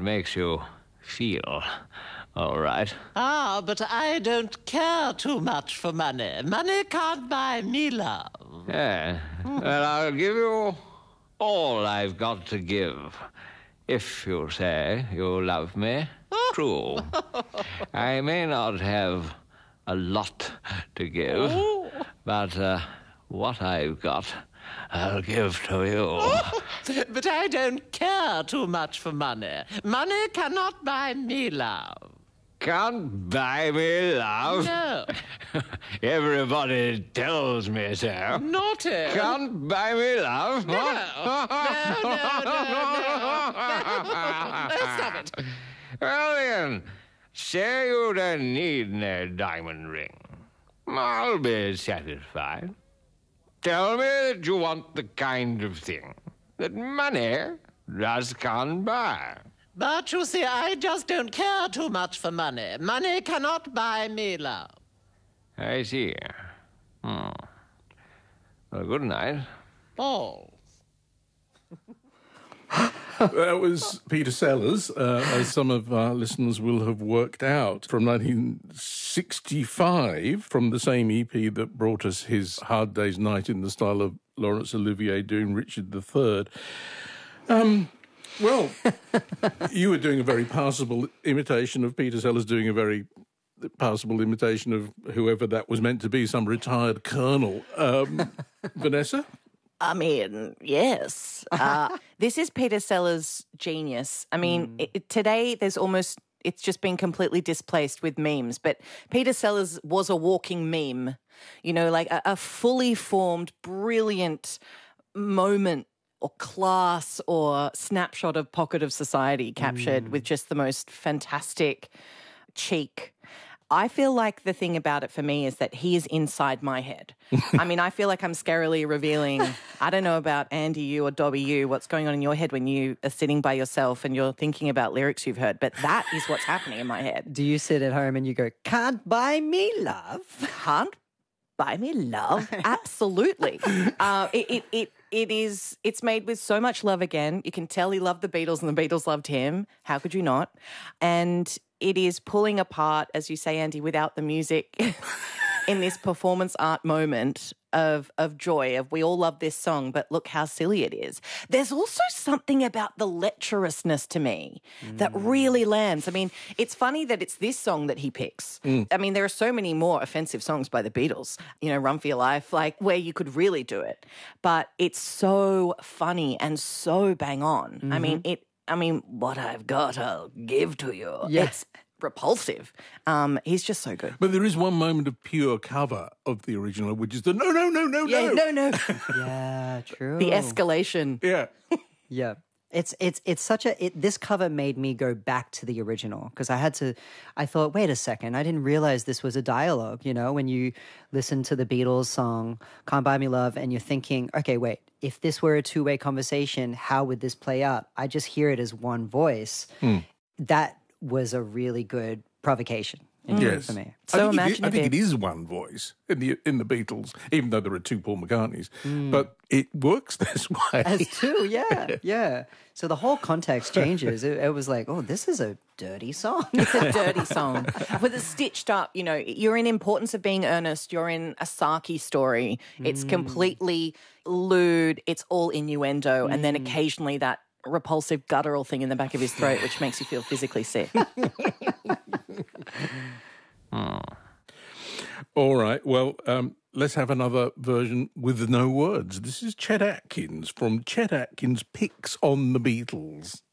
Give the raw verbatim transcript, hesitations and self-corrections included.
makes you feel all right. Ah, but I don't care too much for money. Money can't buy me love. Yeah. Well, I'll give you all I've got to give. If you say you love me, true. I may not have a lot to give, but uh, what I've got, I'll give to you. But I don't care too much for money. Money cannot buy me love. Can't buy me love? No. Everybody tells me so. Naughty. Can't buy me love? No. No, no, no, no, no. Stop it. Well, then, say you don't need no diamond ring. I'll be satisfied. Tell me that you want the kind of thing that money just can't buy. But you see, I just don't care too much for money. Money cannot buy me love. I see. Hmm. Well, good night. Oh. That was Peter Sellers, uh, as some of our listeners will have worked out, from nineteen sixty-five, from the same E P that brought us his Hard Day's Night in the style of Laurence Olivier doing Richard the Third. Um, well, you were doing a very passable imitation of Peter Sellers, doing a very passable imitation of whoever that was meant to be, some retired colonel. Um, Vanessa? I mean, yes. Uh, this is Peter Sellers' genius. I mean, mm. it, today there's almost, it's just been completely displaced with memes, but Peter Sellers was a walking meme, you know, like a, a fully formed, brilliant moment or class or snapshot of pocket of society captured mm. with just the most fantastic cheek. I feel like the thing about it for me is that he is inside my head. I mean, I feel like I'm scarily revealing, I don't know about Andy, you or Dobby, you, what's going on in your head when you are sitting by yourself and you're thinking about lyrics you've heard, but that is what's happening in my head. Do you sit at home and you go, can't buy me love? Can't buy me love? Absolutely. Uh, it, it, it, it is, it's made with so much love again. You can tell he loved the Beatles and the Beatles loved him. How could you not? And it is pulling apart, as you say, Andy, without the music in this performance art moment of of joy, of we all love this song, but look how silly it is. There's also something about the lecherousness to me mm. that really lands. I mean, it's funny that it's this song that he picks. Mm. I mean, there are so many more offensive songs by the Beatles, you know, Run for Your Life, like where you could really do it. But it's so funny and so bang on. Mm-hmm. I mean, it I mean, what I've got, I'll give to you. Yes. It's repulsive. Um, he's just so good. But there is one moment of pure cover of the original, which is the no, no, no, no, yeah, no. no, no. Yeah, true. The escalation. Yeah. Yeah. It's it's it's such a it, this cover made me go back to the original because I had to I thought, wait a second, I didn't realize this was a dialogue, you know, when you listen to the Beatles song Can't Buy Me Love and you're thinking, okay, wait, if this were a two-way conversation, how would this play out? I just hear it as one voice. Mm. That was a really good provocation. Yes. For me. So I think, imaginative. it, I think it is one voice in the in the Beatles, even though there are two Paul McCartneys. Mm. But it works this way. As two, yeah, yeah. So the whole context changes. It, it was like, oh, this is a dirty song. It's a dirty song. With it stitched up, you know, you're in Importance of Being Earnest, you're in a Saki story. It's mm. completely lewd, it's all innuendo, mm. and then occasionally that repulsive guttural thing in the back of his throat which makes you feel physically sick. Hmm. All right, well, um, let's have another version with no words. This is Chet Atkins from Chet Atkins Picks on the Beatles.